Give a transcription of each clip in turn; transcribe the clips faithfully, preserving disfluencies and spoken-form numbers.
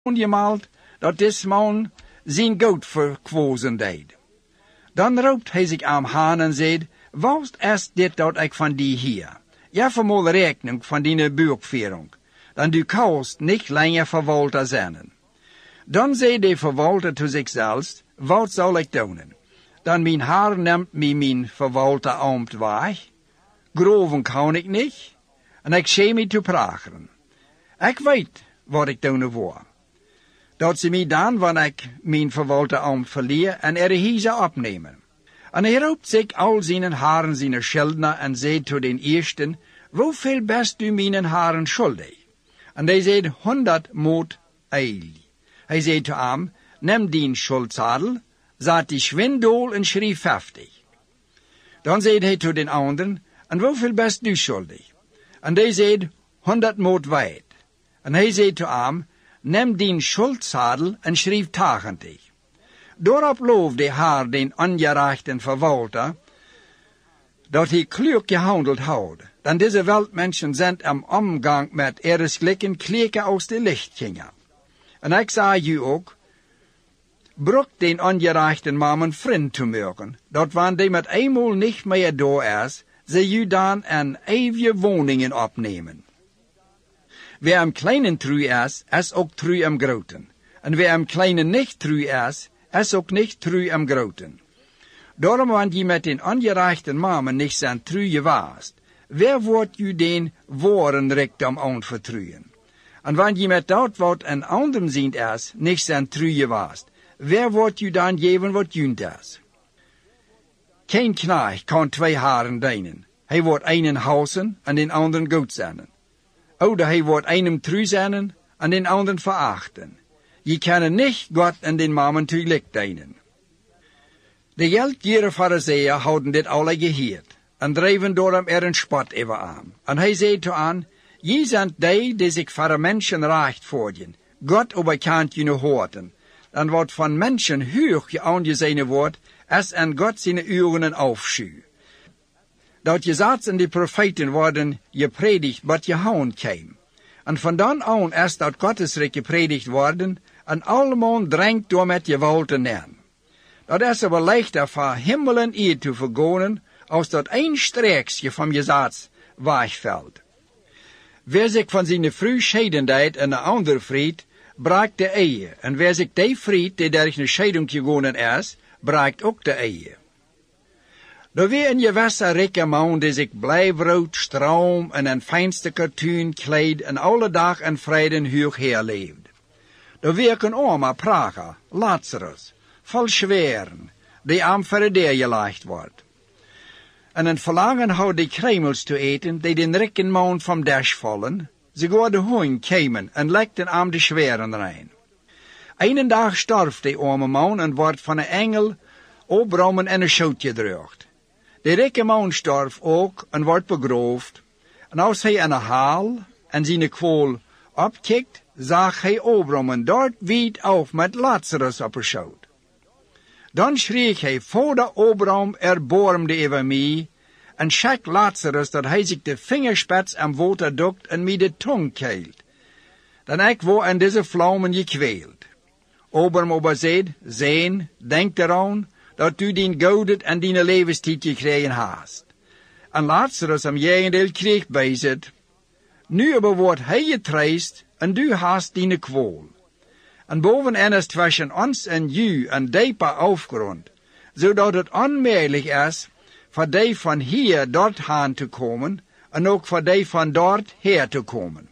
gemalt dat des man zijn goud verkwozen deed. Dan roept hij zich aan haan en zei, wat is dit dat ik van die hier? Ja, vermoed rekening van die buurtführung. Dan du kannst niet langer verwalter zijn. Dan zei de verwalter te zichzelf, wat zal ik doen? Dan mijn haar neemt mij mijn verwalter ambt weg. Groven kan ik niet. En ik schee mij te praten. Ik weet wat ik doen wil. Dat ze mij dan, wanneer ik mijn verwalter ambt verlier, en er hier zou opnemen. En hij roept zich al zijn haren zijn schildner en zei te den eersten, hoeveel best u mijn haren schuldig? En hij zei, honderd moot eil. Hij zei te hem, neem die schuldzadel, zat die schwindel en schreef vijftig. Dan zei hij te den anderen, en hoeveel best u schuldig? En hij zei, honderd moot wijd. En hij zei te hem, neem die schuldzadel en schreef tachtig. Daarop loofde haar den ongerechten verwalter, dat hij klug gehandeld had. Dan deze weltmenschen zijn am omgang met eresglikken klikken aus de licht gingen. En ik zei je ook, brok den ongerechten man een vriend te maken, dat wanneer die met eenmaal niet meer door is, ze je dan een eeuwige woningen opnemen. Wie am kleinen true is, is ook true am groten. En wie am kleinen niet true is, is ook niet true am groten. Daarom, wanneer je met den ongerechten mamen niet zijn true waast, wer wordt je den woorden rijkdom aanvertrouwen? En wanneer je met dat wat een ander ziend is, niet zijn true waast, wer wordt je dan geven wat junt is? Geen knecht kan twee haren dienen. Hij wordt einen hausen en den anderen goed zijn. Oder hij wordt einem true zijn en den anderen verachten. Je kan niet God en den mamen tegelijk dienen. De geldgierige fariseeën houden dit alle geheerd, en dreven door hem er een spot over aan. En hij zei te aan, je zijn die die zich voor de mensen recht voortjen, God overkant je hoorten, en wat van mensen hoog je aangezien wordt, is en God zijn uren afschuw. Dat je zat in de profeten worden gepredigd, wat je houden kwam. En van dan aan is dat Gottesrijk gepredigd worden, en allemaal dringt door met je wol te nemen. Dat is aber leichter voor hemel en eer te vergonen, als dat een streeksje van je zaad wegvalt. Wer zich van zijn vrouw scheiden deed en een ander vriend, braakt de eie. En wer zich die vriend, die durch een scheiding gegonen is, braakt ook de eie. Er weer een gewisse rijke man die zich blijfrood, stroom en een fijnste katoen kleed en alle dag en vrede hoog herleefd. Er weer een arme prager, Lazarus, vol schweren, die aan verder gelegd wordt. En een verlangen houdt die kremels te eten, die den rijken man vom dash vallen, ze går de hoen kwamen en legden aan de schweren rein. Einen dag starf die arme man en wordt van een engel opbromen en een schoot gedrukt. De rijke man starf ook en wordt begroofd. En als hij een haal en zijn kwol opkikt, zag hij opbromen dort wiet af met Lazarus op een schoot. Dan schreef hij voor de opbrom erbarmde over mij en schak Lazarus dat hij zich de vingerspets aan water dokt en mij de tong keilt. Dan ik word aan deze vlammen gekweeld. Opbrom ober zei, zijn, denk eraan, dat u dien goudet en dien levenstijd gekregen haast. En Lazarus am jegendeel kreeg bij zit. Nu aber wordt hij getreist en du haast dien kwol. En bovenaan is tussen ons en u een diepe afgrond, zodat het onmogelijk is voor die van hier dorthaan te komen en ook voor die van dort her te komen.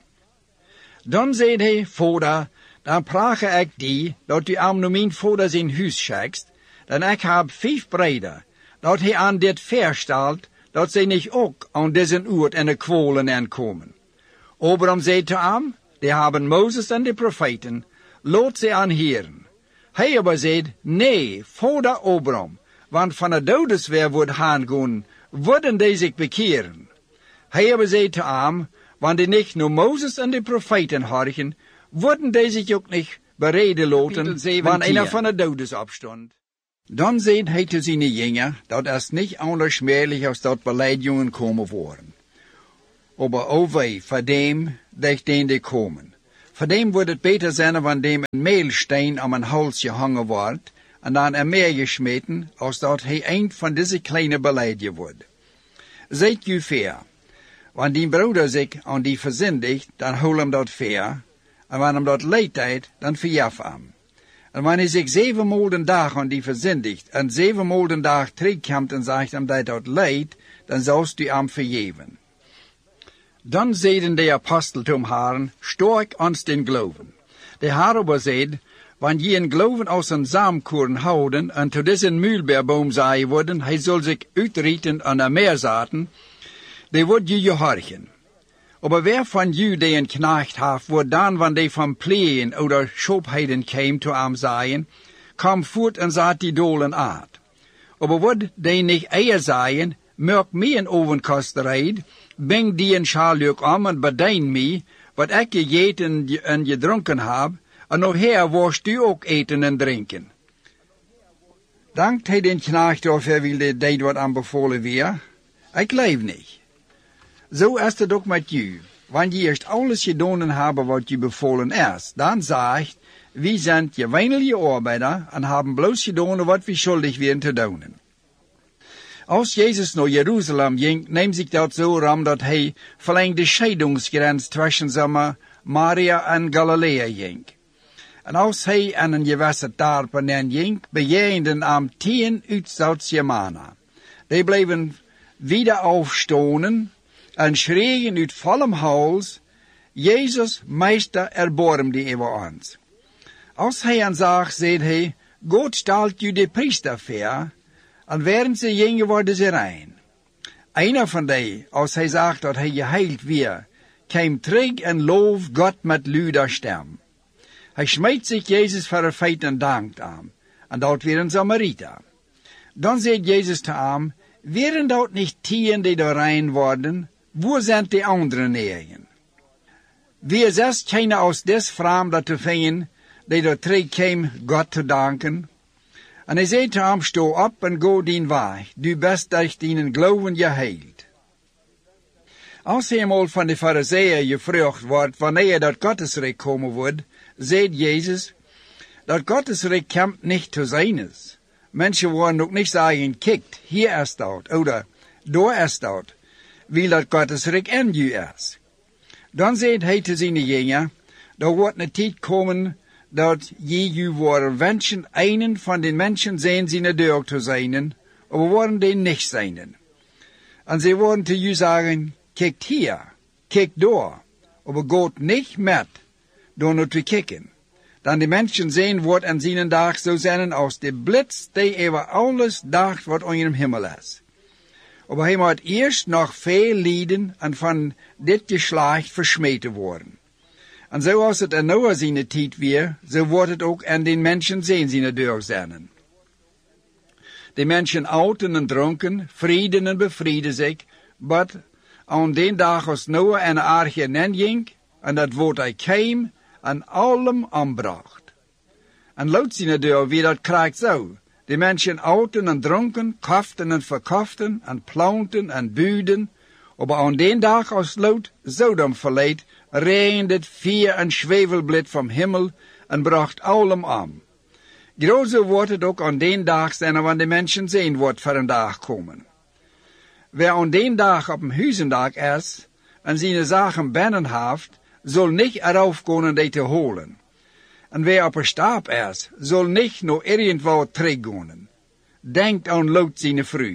Dan zei hij, Vader, dan prage ik die, dat u aan mijn vader zijn huis schikst, dan ik heb vijf breder, dat hij aan dit verstelt, dat zij niet ook aan deze oort en de kwolen aankomen. Abraham zei te hem, die hebben Mozes en de profeten, laat ze aanheren. Hij aber zei, nee, vader Abraham, want van de dodes weer wordt aangaan, worden die zich bekeren. Hij aber zei te hem, want die niet nur Mozes en de profeten horchen, worden die zich ook niet bereden laten, wanneer einer van de dodes opstond. Dan zei hij te zijn jingen, dat es niet anders schmerlich als dat beleidigingen komen worden. Aber o wei, voor dem, durch den die komen. Voor dem wordt het beter zijn wanneer dem een meelsteen om een hals gehangen wordt en dan er meer gesmeten, als dat hij een van deze kleine beleidje wordt. Zijt u fair. Wanneer die broeder zich aan die verzindigt, dan hol hem dat fair, en wanneer hem dat leed deed, dan verjaf hem. En wanneer hij zich zevenmaal de dag aan die verzindigt, en zevenmaal de dag terugkomt en zegt hem dat dat leed, dan zoust u hem vergeven. Dan zeiden de apostel zum Herrn, sterk ons den Glauben. De Herr aber zeid, wanneer je een Glauben als een zaamkoren houden, en tot deze muilbeerboom zaaien worden, hij zal zich uitrieten aan de meerzaten, die wordt je gehorchen. Aber wer van u die een knecht heeft, wordt dan, wanneer die van pleeën oder schopheden kwam te hem zaaien, kom voort en zat die dolen uit. Aber wordt die niet eer zaaien, merk mij een ovenkosterheid, beng die een schaljuk om en bedien mij, wat ik gegeten en gedronken heb, en nog her worst u ook eten en drinken. Dankt hij den knecht of hij wilde deed wat aanbevolen weer? Ik leef niet. Zo is het ook met u. Wanneer je eerst alles gedaan hebben wat je bevolen is, dan zegt, wie zijn je weinige arbeider en hebben bloos gedaan wat we schuldig waren te doen. Als Jezus naar Jeruzalem ging, neemt zich dat zo ram dat hij verlengd de scheidingsgrens tussen zeg Maria en Galilea ging. En als hij aan een gewisse dorpen ging, bejeenden hem tien uit Zuid-Jamana. Die bleven wieder aufstonen en schreeuwen uit vollem hals, Jezus, Meester, erbarm die over ons. Als hij aan zag, zei hij, God stelt u de priester voor, en während ze gingen worden ze rein. Einer van die, als hij zag dat hij geheild weer, kwam terug en loof God met luider stem. Hij smijt zich Jezus voor het feit en dankt hem, en dat weer een Samariter. Dan zei Jezus te hem, wären dat niet tien die er rein worden, wo zijn die anderen negen? Wie zest keine aus des Fram dat te vingen, die er terugkwam God te danken? En hij zei te hem, sto op en go dien weg, du best durch dienen geloven geheild. Als hij eenmaal van de Farizeeën gevraagd wordt wanneer dat Gottesrijk komen wordt, zei Jezus, dat Gottesrijk komt niet te zijn is. Mensen worden ook niet zeggen, kijk, hier is dat, oder daar is dat, wie dat Gottesrijk in u is. Dan zei hij te zijn jongeren, er wordt een tijd komen dat je u worden wensen einen van den mensen zijn zijn deur te zijn, maar worden die niet zijn. En ze worden te u zeggen, kijk hier, kijk daar, maar gaat niet met, door naar te kijken. Dan de mensen zijn wordt en zijn dag zo zijn als de blitz die over alles dacht wat onder hem hemel is. Maar hij moet eerst nog veel lijden en van dit geslacht versmeten worden. En zoals het in Noah zijn tijd weer, zo wordt het ook aan den mensen zijn zijn deur zijn. De mensen outen en dronken, vrienden en bevrieden zich, maar aan den dag als Noah en de arche nen ging, en dat woord hij kwam, en allem aanbracht. En laut zijn deur wie dat krijgt zo. De mensen outen en dronken, koften en verkoften, en planten en buiden, maar aan den dag als lood Sodom verleed, regende het vier en zwevelblad van hemel en bracht allem aan. Groter wordt het ook aan den dag zijn wanneer de mensen zien wordt voor een dag komen. Wer aan den dag op een huizendag is en zijn zaken binnen heeft, zal niet erop kunnen die te holen. En wer op een stap is, zal niet nog irgendwo teruggaan. Denkt aan Lot zijn vrouw.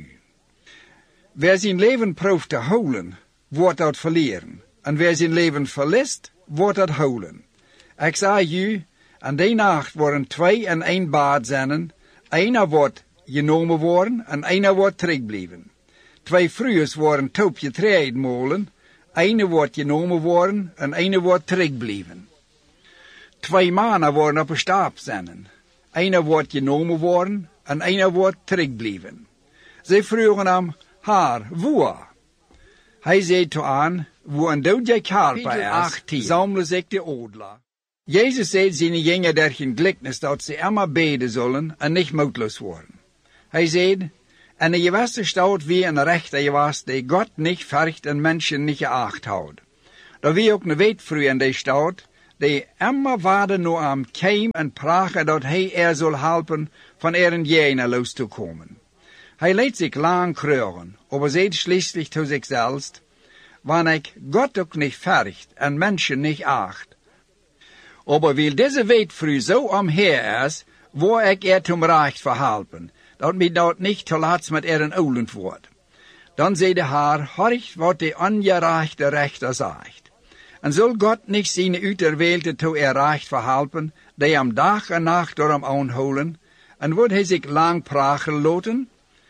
Wer zijn leven proeft te holen, wordt dat verleren. En wer zijn leven verliest, wordt dat holen. Ik zeg u, aan die nacht worden twee en één baad zijn. Einer wordt genomen worden en einer wordt terugblijven. Twee vrouwen worden toopgetreden molen. Eine wordt genomen worden en eine wordt terugblijven. Twee mannen worden op een stap zijn. Einer wordt genomen worden en einer wordt terugblijven. Zij vroegen hem, haar, waar? Hij zei toe aan, wo een doodje karper is, zamelen zich de odla. Jezus zei zijn jongeren der geen gelijkenis dat ze immer beden zullen en niet moedloos worden. Hij zei, en de gewisse stad wie een rechter gewas die God niet vergt en mensen niet geacht houdt. Er wie ook een wet vroeg in die stad, die immer waarde nu am keim en pragen dat hij er zal helpen van er in jena los te komen. Hij liet zich lang kreuren, aber seht schließlich zu sich selbst, wann ich Gott ook nicht färcht en Menschen nicht acht. Aber weil diese Welt früh so omher is, wo ich er zum Recht verhelpen, dat mir dort nicht zu laatst mit er een olend wordt. Dan zei de Haar, horch wat de ongerechte rechter zegt. En zal God niet zijn uiterweelde toe er recht verhelpen, die am dag en nacht door hem aanholen, en wordt hij zich lang pragen loten?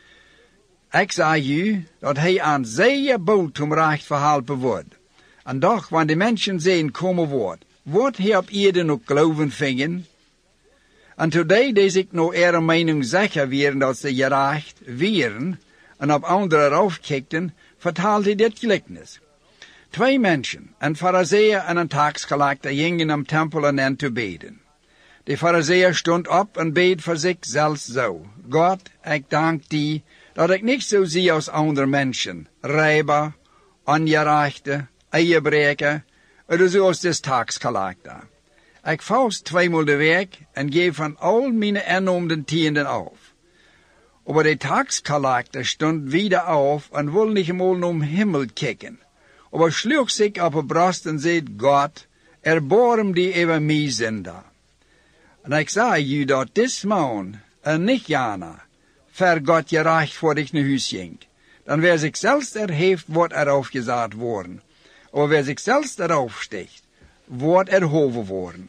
Ik zeg u, dat hij aan zeer bold om recht verhelpen wordt. En doch, wanneer de mensen zien komen wordt, wordt hij op ieder nog geloven vingen? En today die zich nog er een mening zeker werden dat ze gerecht waren, en op anderen afkijkten, vertelde hij dit gelijkenis. Twee mensen, een fariseer en een taxcollector, gingen am tempel en en te beden. De fariseer stond op en beed voor zichzelf zo. God, ik dank die, dat ik niet zo zie als andere mensen, rijber, ongerechte, eierbreker, of zoals de taxcollector. Ik faust tweemaal de week en geef van al mijn ernoemden tienden af. Aber der Taxcollector stond wieder auf und wollte nicht einmal um Himmel kicken. Aber schlug sich auf die Brust und sagt, Gott, erbarm die über mich Sünder. Und ich sage you, dat dis Mann, en nicht Jana, ver Gott gerecht vor dich ne Hüs ging. Dann wer sich selbst erhebt, wird er aufgesagt worden. Aber wer sich selbst eraufsticht, wird erhoben worden.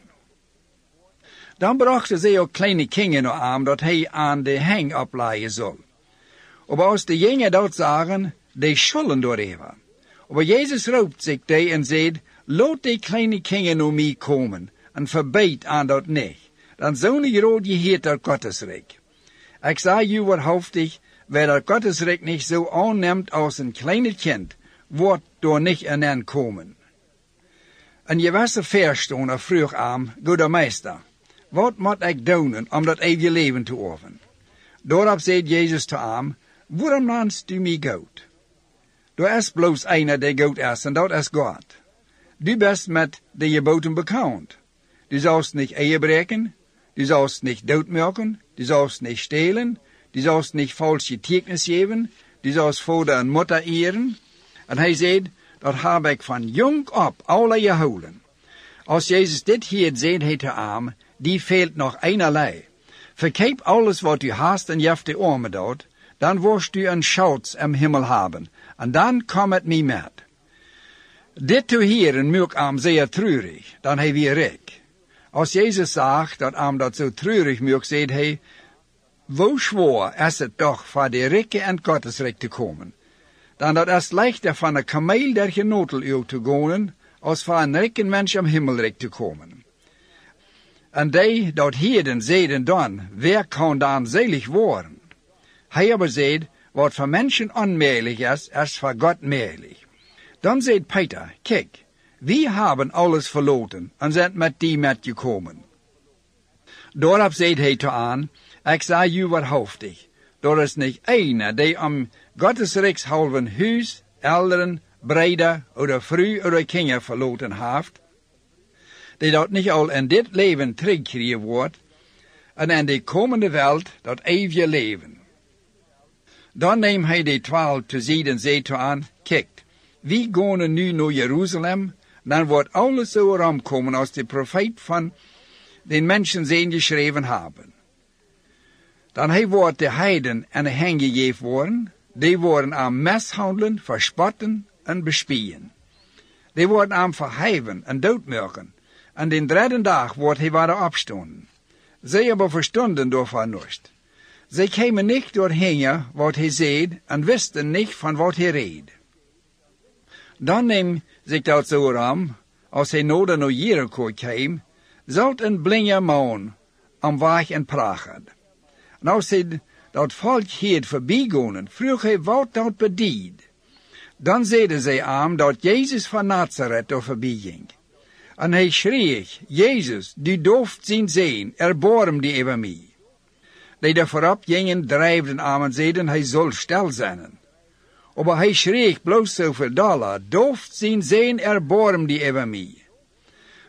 Dan brachten ze ook kleine kinderen aan, dat hij aan de heng opleiden zal. Aber als de jongen dat zagen, die schulden door even. Aber Jezus roept zich die en zegt, laat die kleine kinderen naar mij komen, en verbeet aan dat niet. Dan zo'n groot geheert dat Gottesrijk. Ik zeg u waarhaftig, wer dat Gottesrijk niet zo aanneemt als een kleine kind, wordt door niet in komen. En je was er verstonden vroeg aan, goede meester. Wat moet ik doen om dat eeuwige leven te oefenen? Daarop zei Jezus te hem, waarom nannst du mij God? Du is bloos einer die God is, en dat is God. Du bist met de geboten bekend. Du sollst nicht Ehe breken, du sollst nicht doodmerken, du sollst nicht stehlen, du sollst nicht falsch getuigenis geven, du sollst vader en moeder eeren. En hij zei, dat heb ik van jong op alle gehouden. Als Jezus dit hier zei, hij te hem, die fehlt nog einerlei. Verkeep alles wat u hast en jeft de armen dood, dan wirst u een Schatz im Himmel haben, en dan kom het mij met. Dit te horen maakt hem zeer treurig, dan hij weer rijk. Als Jezus zegt dat hem dat zo treurig maakt, zegt hij, wo schwer is het toch voor de rijke en Gottesrijk te komen, dan dat is leichter van een kameel der genotel te gaan, als voor een rijke mens im Himmelrijk te komen. En die dat hierden zeiden dan, wer kan dan selig worden? Hij aber zegt, wat voor mensen onmogelijk is, is voor God mogelijk. Dan zegt Peter, kijk, we hebben alles verloren en zijn met die met gekomen. Daarop zegt hij te aan, ik zeg u waarhaftig, er is niet een die om Gottesrijks halven huis, elderen, breder oder vrouw oder kinderen verloren heeft, die dat niet al in dit leven terugkrijgen wordt, en in de komende wereld dat eeuwige leven. Dan neemt hij de twaalf te zijde en zegt te aan, kijk, we gaan nu naar Jeruzalem, dan wordt alles zo ramkomen als de profeet van de mensen zijn geschreven hebben. Dan hij wordt de heiden en de heng gegeven worden, die worden aan mishandelen, verspotten en bespieën. Die worden aan verheven en doodmerken, en den derde dag wordt hij weer opstonden. Zij aber verstonden door vernust. Zij kwamen niet doorheen wat hij zei en wisten niet van wat hij reed. Dan neemt zich dat zo aan, als hij nodig naar Jericho kwam, zat een blinde man am weg en pragen. En als hij dat volk hier voorbijgingen, vroeg hij wat dat bedoelt. Dan zeiden zij aan dat Jezus van Nazareth er voorbij ging. En hij schreef, Jezus, du durft zien zijn, erbarm die over mij. Die daar voorop gingen, drijfden aan en zeiden, hij zal stil zijn. Aber hij schreef bloos zoveel dollar, durft zien zijn, erbarm die over mij.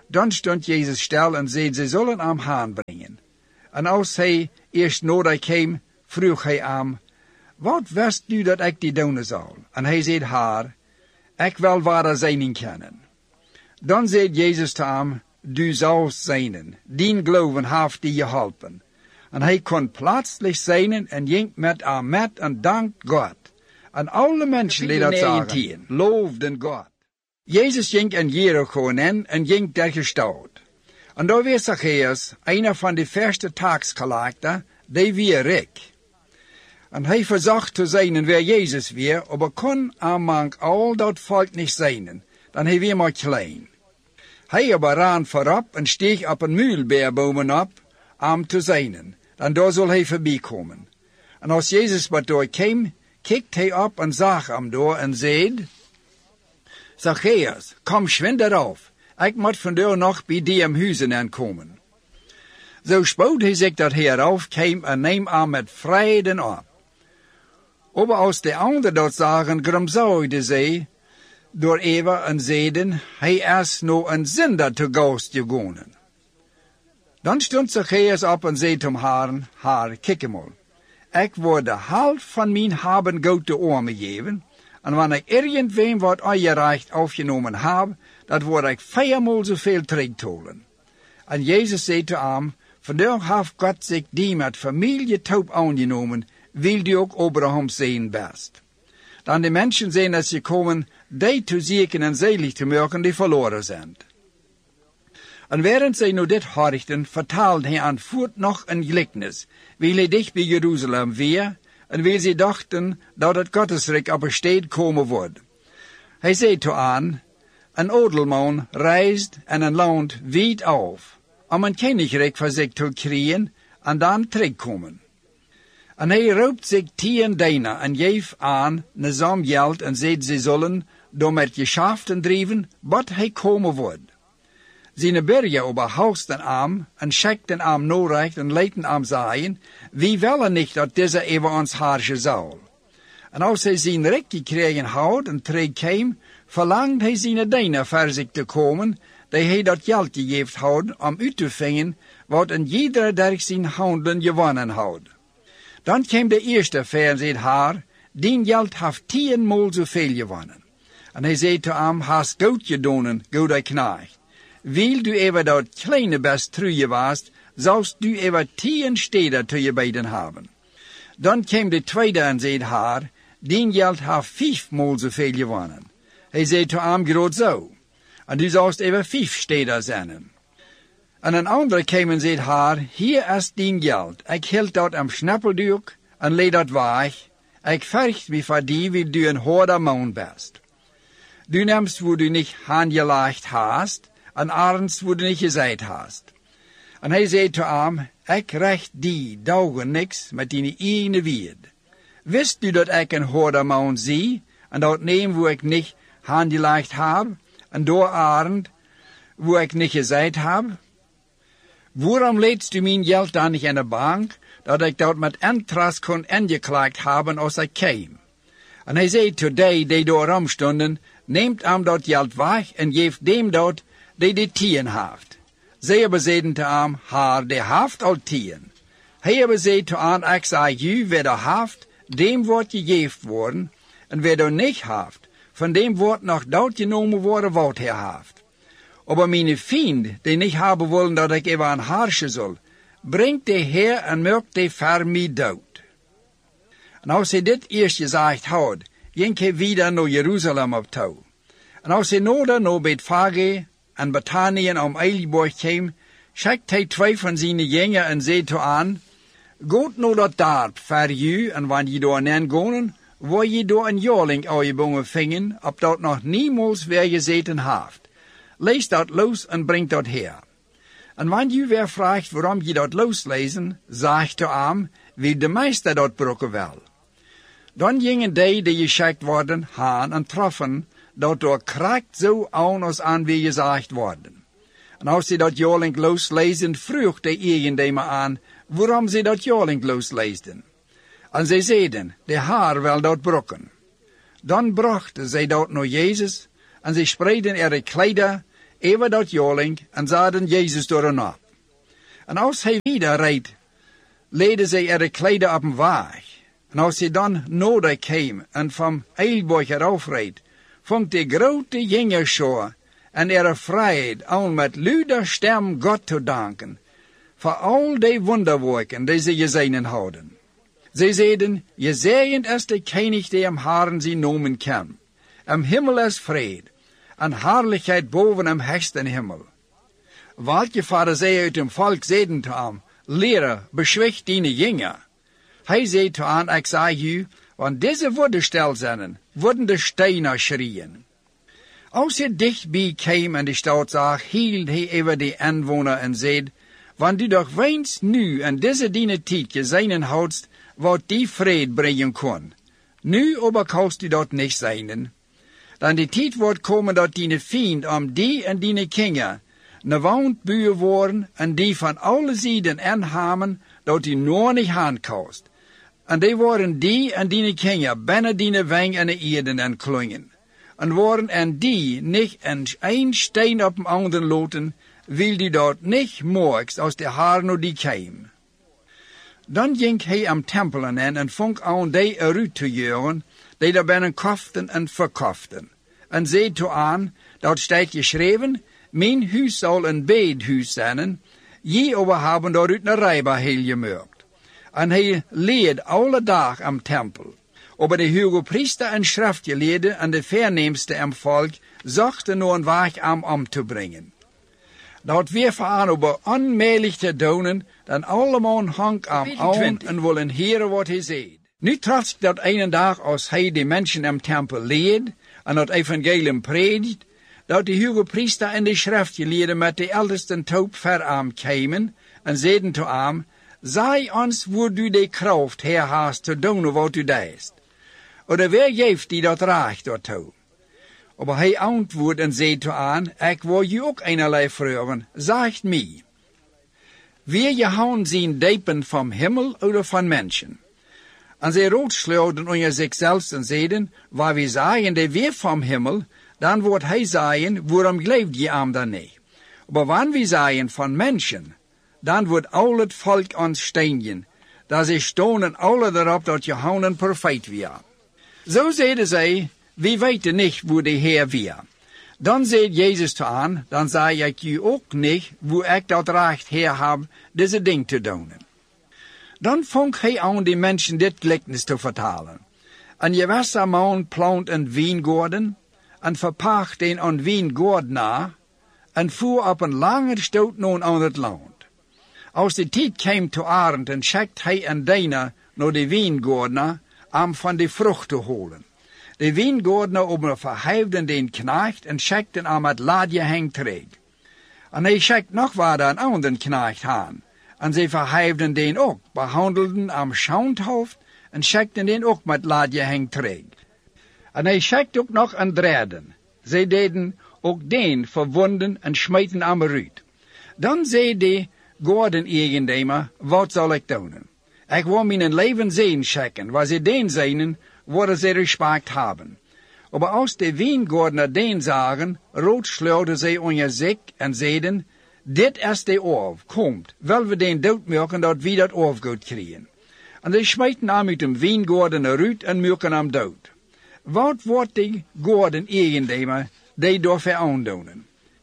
Dan stond Jezus stil en zei, ze zullen hem haan brengen. En als hij eerst nodig kwam, vroeg hij hem, wat wist u dat ik die doen zal? En hij zei haar, ik wil waar zijn kennen. Dan zei Jezus te hem, du zalst zijn, dien geloven heeft die je helpen. En hij kon plaatselijk zijn en ging met hem met en dankt God. En alle mensen die dat zagen, loofden God. Jezus ging in Jericho in en ging door de stad. En daar was Zacchaeus, een van de eerste taxcollecten, die weer rijk. En hij verzocht te zijn waar Jezus weer, maar kon among al dat volk niet zijn, dan hij weer maar klein. Hij aber ran voorop en steeg op een muilbeerbomen op, om te zijn, dan daar zal hij voorbij komen. En als Jezus wat door kwam, kijkt hij op en zag hem door en zei, Zacchaeus, kom schwind eraf, ik moet vandaar nog bij die im huizen aankomen. Zo spoot hij zich dat hij eraf kwam en neem hem met vrede op. Aber als de anderen dat zagen, gromzouden zij door Eva en zeiden, hij is nou een zinder te gast gegaan. Dan stond Zacchaeus op en zei tot haar, haar, kijk eenmaal, ik word de helft van mijn haben goud te armen geven, en wanneer ik irgendwem wat ongerecht afgenomen heb, dat word ik viermaal zoveel terugtolen. En Jezus zei te hem, vandaag heeft God zich die met familie taub aangenomen, wil die ook Abraham zijn best. Dan de mensen zijn dat ze komen, die te zieken en zelig te maken die verloren zijn. En während zij nu dit hoorden, vertaalde hij aan voort nog een gelijkenis, wil hij dicht bij Jeruzalem weer, en wil ze dachten dat het Gottesrijk op een stad komen wordt. Hij zei toe aan, een odelman reist en een land wijd af, om een koninkrijk voor zich te krijgen en dan terugkomen. En hij roept zich tien dienaren en geeft aan een som geld en zegt ze zullen door met geschäften drijven, wat hij komen wordt. Zijn bergen oberhausten am en schickten am norecht en leiten am zeggen, wie willen niet dat deze over ons herrschen zal. En als hij zijn recht gekregen had en terugkwam, verlangt hij zijn dienaar voor zich te komen, die hij dat geld gegeven had om uit te vangen, wat een iedere der zijn handelen gewonnen had. Dan kwam de eerste ver en zei haar, dien geld heeft tienmaal zoveel gewonnen. En hij zei te hem, hast goed gedaan, goede knecht. Wil du even dat kleine best truie was, zoust du even tien steden te je beiden hebben. Dan kwam de tweede en zei haar, dien geld heeft vijfmaal zoveel gewonnen. Hij zei te hem, groot zo. En du zoust even vijf steden zijn. En een andere kwam en zei haar, hier is dien geld. Ik hield dat am snappelduk en leed dat weg. Ik vergt me voor die, wil du een harde man best. Du nemst wo du niet aangelegd hast, en arends wo du niet gezegd hast. En hij zei te hem, ik recht die dagen niks met die ene wierd. Wist u dat ik een harde man zie, en dat neem wo ik niet aangelegd heb, en door arend wo ik niet gezegd heb? Waarom leedst u mijn geld dan niet in de bank, dat ik dat met interest kon ingeklaagd hebben als ik kwam? En hij zei tot die die door hem stonden, neemt hem dat geld weg en geeft dem dat die de tien heeft. Zij hebben zeiden te hem, haar, die heeft al tien. Hij hebben zei te aan, ik zeg u, wie dat heeft, dem wordt gegeven worden, en wie dat niet heeft, van dem wordt nog dat genomen worden wat hij heeft. Aber meine Vriend, die niet hebben willen dat ik even aan herrschen zal, brengt de Heer en maakt de voor mij dood. En als hij dit eerst gezegd had, ging hij wieder naar Jeruzalem op toe. En als hij nodig naar Bethphage en Bethanien om Eiliborg kwam, schikt hij twee van zijn jengeren en zei toe aan, Goed naar dat dorp voor u, en wanneer je door nen gaan, waar je door een jaarling uitgebonden vingen, op dat nog niemals weer gezeten heeft. Lees dat los en breng dat her. En wanneer je weer vraagt waarom je dat loslezen, zegt de arm, wie de meester dat brokken wil. Dan gingen die die geschikt worden, haan en troffen, dat door kracht zo aan als aan wie gezegd worden. En als ze dat jaarling loslezen, vroeg de eigendemer aan, waarom ze dat jaarling losleesden. En zij zeiden, de haar wil dat brokken. Dan brachten zij dat naar Jezus, en zij spreiden ihre kleider, even dat joling, en zaden Jezus door een op. En als hij wieder reed, leidden zij er de kleden op een waag. En als hij dan nodig kwam en van Eilborg eraf reed, vond de grote jongerschoor en er vrijheid aan met luider stem God te danken, voor al die wonderwerken die ze gezien hadden. Zij zeiden, gezegend is de koning die am Herren zijn noemen kan. Am himmel is vrede, en heerlijkheid boven am hoogste himmel. Welke fariseeën uit hem volk zeiden te hem, leraar, beschwicht die jongen. Hij zei te hen, ik zeg u, want deze woorden stil zijn, worden de stenen schreeuwen. Als hij dichtbij kwam en de stad zag, hield hij over de inwoner en zei, want u doch wens nu en deze diene tijd gezien houdst, wat die vrede brengen kon. Nu aber kannst u dat niet zijn. Dan die tijd wordt komen dat die vriend om die en die kinderen ne woonbuur worden en die van alle zijden inhamen dat die nog niet aankost. En die worden die en die kinderen binnen die weng en de eerden en klungen. En worden en die niet een steen op een ander loten, wil die dat niet morgens als de Herren die kwam. Dan ging hij am tempelen in en vond aan die eruit te jeuren, die daar binnen koften en verkoften. En zei toe aan, dat staat geschreven, mijn huis zal een bedhuis zijn, je over hebben daaruit een rijba heel gemaakt. En hij leed alle dag am tempel. Aber de hoge priester en schriftgeleerden en de verneemste am volk zochten nog een weg am om te brengen. Dat weer voor over onmiddellijk te doen, dan allemaal hangt am aan en willen heren wat hij zegt. Nu trots dat een dag als hij de mensen am tempel leed en dat evangelium predikt, dat de hoge priester en de schriftgeleerden met de eldersten toop ver am kwamen en zeiden te hem, zij ons waar du de kracht her hast te doen wat u deest. Oder wer geeft die dat recht daartoe? Aber hij antwoordt en zei te aan, ik wil je ook einerlei vragen, zegt mij. Wie je houden zien diepen van himmel oder van mensen? En zij roodschleuden onder zichzelf en zeiden, waar we zeggen de weer van himmel, dan wordt hij zeggen, waarom gelooft je aan dan niet? Maar wanneer we zeggen van mensen, dan wordt al het volk ons steunen, dat ze stonen alle erop dat je houden profeet weer. Zo zeiden zij, we weten niet hoe de Heer weer. Dan zei Jezus te aan, dan zei ik u ook niet, hoe ik dat recht her heb, deze ding te doen. Dan vond hij aan die mensen dit gelijkenis te vertalen. En je was een man plant een wijngaarden, en verpacht een aan wijngaardenaar, en voer op een lange stoot naar een ander land. Als de tijd kwam te arend, en schickt hij een diener naar de wijngaardenaar, om van de vrucht te holen. De wijngaardenaar over verheefden den knecht en schikten hem het laadje heen terug. En hij schikt nog wat een ander knecht aan. En ze verheefden den ook, behandelden hem schaundhoofd en schikten den ook met laadje heen terug. En hij schikt ook nog een derde. Zij deden ook den verwonden en smeten hem eruit. Dan zei de gaardeneigendemer, wat zal ik doen? Ik wil mijn leven zien checken, waar ze den zijn, worden ze respect hebben. Maar als de wijngaardenaar den zagen, roodschleurden zij onder zich en zeiden, dit is de orf, komt, wil we den doodmaken dat we dat orfgoed krijgen. En zij smeten hem uit de wijngaardenaar uit en maken hem dood. Wat wordt de gaardeneigendemer die daarvoor aandoen?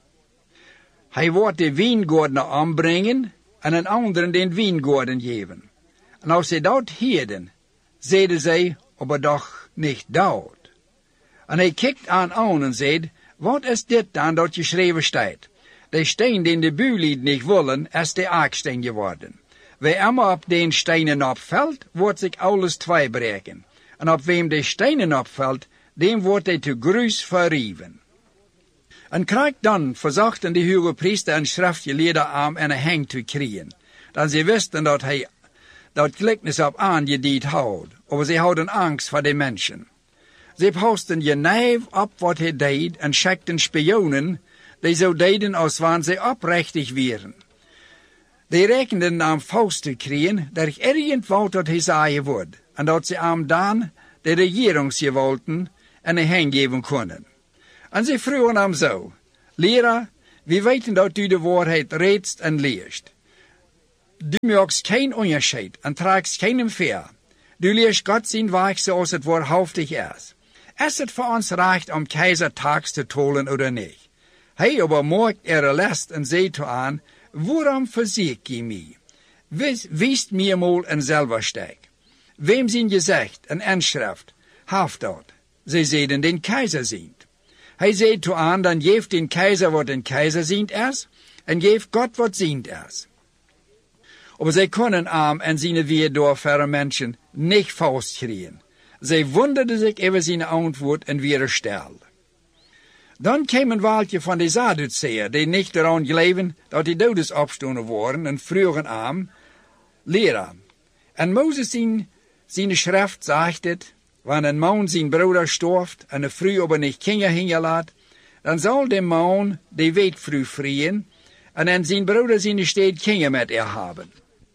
Hij wordt de wijngaardenaar aanbrengen en een anderen den wijngaarden geven. En als ze dat hielden, zeiden zij, aber doch niet dood. En hij kijkt aan aan en zei, wat is dit dan dat geschreven staat? De steen den de buurlieden niet willen, is de aaksteen geworden. Wie immer op den steinen opvalt, wordt zich alles twee breken. En op wem de steinen opvalt, dem wordt hij te gruis verrieven. En krijgt dan verzochten de hoge priester en schriftgeleerden aan en een heng te krijgen. Dan ze wisten dat hij dat gelijkenis op aangediend houdt, maar ze hadden angst voor de mensen. Ze posten je neef op wat hij deed en schikten spionen, die zo deden als wanneer ze oprechtig waren. Die rekenden aan faust te krijgen, dat ik ergens wou dat hij zeggen wordt, en dat ze hem dan de regeringsgewalten en een heng geven konden. En ze vroegen hem zo, leraar, We weten dat u de waarheid redst en leest. Du maakt geen onderscheid en trekt geen veer. Du leest God zijn werk zoals het waarhaftig is. Is het voor ons recht om keizer tax te tollen oder niet? Hij aber maakt er last en zegt aan, waarom verziek je mij? Wees, weest mir mal een zelfverstek. Wem zijn gezegd en inschrift, haft dat? Zij zeiden den keizer zient. Hij zei toe aan, dan geeft den keizer wat den keizer zient is, en geeft God wat zient is. Aber zij konden arm en zijn weer door verre mensen niet vastkrijgen. Zij wonderden zich over zijn antwoord en weer stil. Dan kwam een waaltje van de Sadduceeën, die niet eraan geloven dat de doden opstonden worden, en vroegen aan, leraar. En Mozes zijn, zijn schrift zegt het, wanneer een man zijn broeder storft en een vrouw aber niet kinderen hingelaat, dan zal de man de weetvrouw vrieën, en en zijn broeder zijn steed kinderen met er hebben.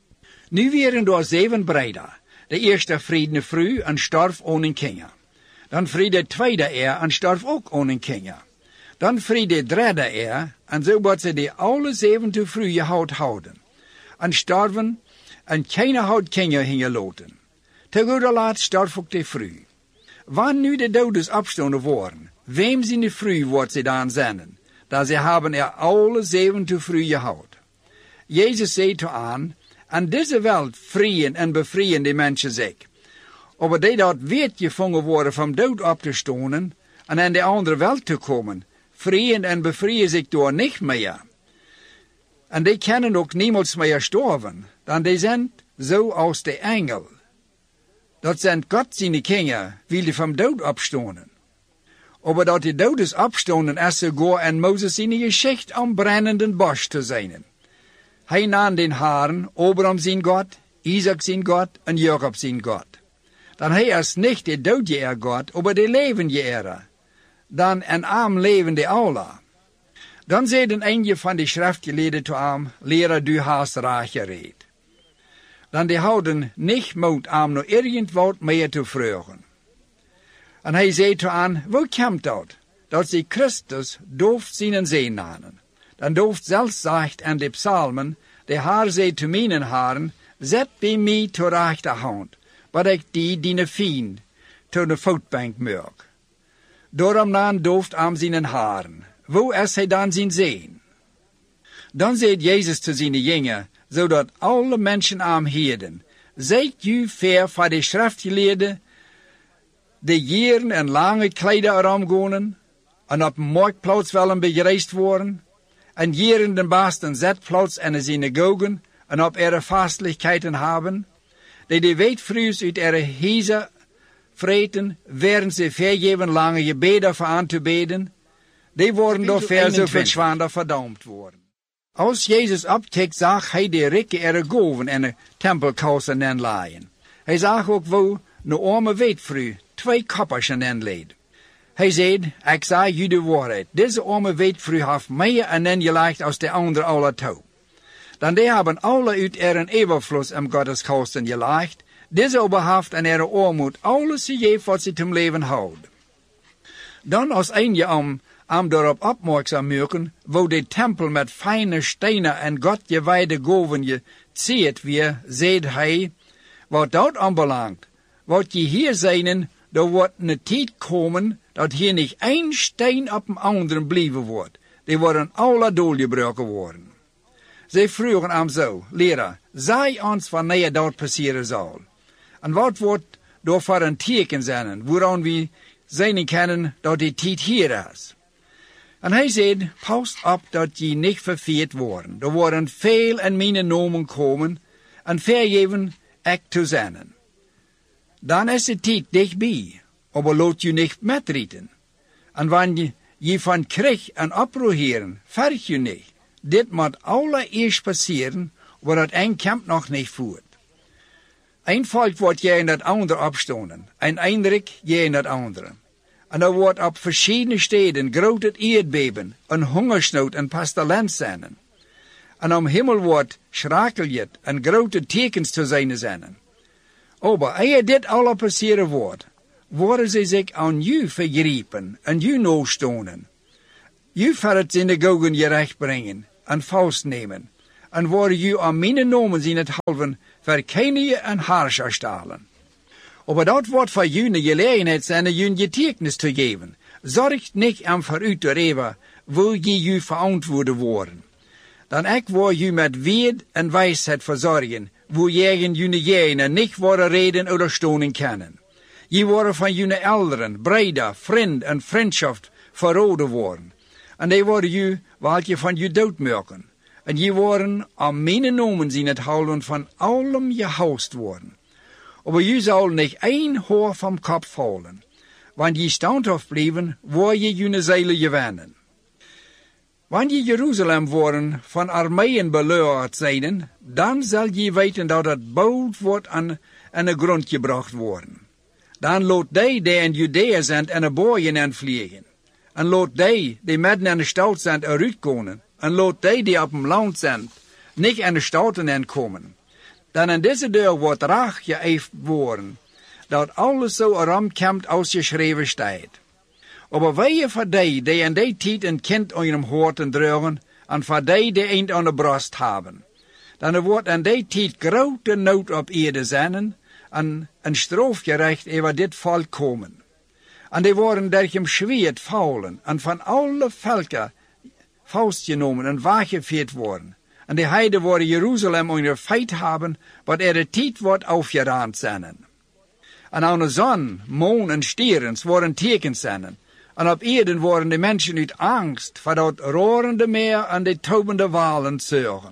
Nu waren er zeven breder. De eerste vriend een vrouw en starf ohne kinderen. Dan vriend de tweede er en starf ook ohne kinderen. Dan vriend de derde er, en zo wordt ze de alle zeven vrouwen gehouden houden. En starven, en keiner had kinderen hingelaten. Te goede laat starf ook de vrouw. Wanneer nu de doden opstonden worden, wem zijn de vrouw wordt ze dan zenden? Dat ze hebben er alle zeven vrouwen gehouden. Jezus zei toe aan, aan deze wereld vrieën en bevrijen de mensen zich. Aber die dat weet gevangen worden van dood op te stonen en in de andere wereld te komen, vrieën en bevrijen zich door niet meer. En die kunnen ook niemals meer sterven, dan die zijn zo als de engel. Dat zijn God zijn kinderen, wie die van dood opstonen. Aber dat die dood is opstonen is sogar en Mozes zijn geschicht om brennenden bos te zijn. Hij nam den haren, Abraham zijn God, Isaac zijn God en Jacob zijn God. Dan hij is niet de doodje God, aber de levende ere. Dan een arm levende Allah. Dan zeiden een van de schriftgeleerden toe hem, leraar, du hast recht gereed. Dan die houden niet moed om nog irgendwat meer te vragen. En hij zei toe aan, hoe komt dat? Dat ze Christus dooft zijn zee namen. Dan dooft zelfs zegt in de psalmen, de haar zei te mijn haren, zet bij mij te rechterhand, wat ik die diene vriend te de voetbank merk. Daarom dan dooft aan zijn haren. Wo is hij dan zijn zeen? Dan zei Jezus te zijn jongen, zodat alle mensen aan hielden. Zijt u ver van de schriftgeleerden, de jaren en lange kleider erom en op een marktplaats willen begereisd worden, en jaren de baasten zetplaats in de synagogen en op ihre fastelijkheden hebben, die de weetvrouws uit ihre huizen vreten, werden ze vergeven lange gebeden voor aan te beden, die worden door verse verschwander verdoomd worden. Als Jezus opkeek, zag hij de rikken ihre goven in de tempelkousen en laaien. Hij zag ook wo een arme weetvrouw twee koppers en leed. Hij zei, ik zei u de waarheid, deze arme weetvrouw heeft meer en ingelegd als de andere alle toe. Dan die hebben alle uit ihren overvloed in Gottes kosten gelegd, deze oberhaft en ihre armoed alles gegeven wat ze ten leven houden. Dan als een je om, om daarop opmerkzaam maken, wo de tempel met fijne stenen en God gewijde goven je ziet weer, zei hij, wat dat aanbelangt, wat je hier zijn, er wordt een tijd komen, dat hier niet één steen op een andere blijven wordt. Die worden alle doorgebroken worden. Zij vroegen hem zo, leraar, zei ons wanneer dat passeren zal. En wat wordt door voor een teken zijn, waaraan we zijn kunnen dat die tijd hier is. En hij zei, pas op dat je niet verveerd worden. Er worden veel in mijn nomen komen en vergeven ik te zijn. Dan is de tijd dichtbij, aber laat je niet metrieten. En wanneer je van krijg en oproeren, verg je niet. Dit moet allereerst passeren, waar het een kamp nog niet voert. Een volk wordt je in het andere opstonden, een eindelijk je in het andere. En er wordt op verschillende steden grote aardbeben, een hongersnood en pestilens zijn. En om hemel wordt schrakeljet en grote tekens te zijn zijn. Aber eer dit alle passeren wordt, worden ze zich aan u vergrijpen en u noodstonen. Ju verret synagogen gerecht brengen en vastnemen, en worden ju aan mijn nomen in het halven verkennen en harscher stalen. Aber dat wordt voor ju een gelegenheid zijn ju een getuigenis te geven. Zorgt niet aan vooruit te reven, wil je ju verantwoorden worden. Dan ik wil ju met weet en wijsheid verzorgen, wil je jullie jenen niet worden reden ondersteunen kennen. Je worden van jullie elderen, breder, vriend en vriendschap verroden worden. En die worden ju, wat je van je dood maken. En je worden aan mijn nomen in het houden van allem je houst worden. Aber je zal niet één hoor van kop vallen. Want je standhaft blijven, word je jullie zeilen gewinnen. Wanneer je Jeruzalem worden van armeeën belegerd zijn, dan zal je weten dat het bouwd wordt en aan de grond gebracht worden. Dan laat die die in Judea zijn en de boeien en vliegen. En laat die die midden in de stad zijn eruit komen. En laat die die op het land zijn niet in de steden komen. Dan in deze deur wordt raag geëifd worden, dat alles zo erom komt als geschreven staat. Aber wehe voor die die in die tijd een kind aan hun hoorten dragen, en voor die die een aan de borst hebben. Dan er wordt in die tijd grote nood op aarde zijn, en een strafgerecht over dit volk komen. En die worden dergem schweerd vallen, en van alle volken vastgenomen en weggeveerd worden. En de heiden worden Jeruzalem onder feit hebben, wat er de tijd wordt afgeraand zijn. En aan de zon, maan en sterren worden tekens zijn. En op aarde worden de mensen uit angst voor dat roerende meer en de tobende walen zorgen.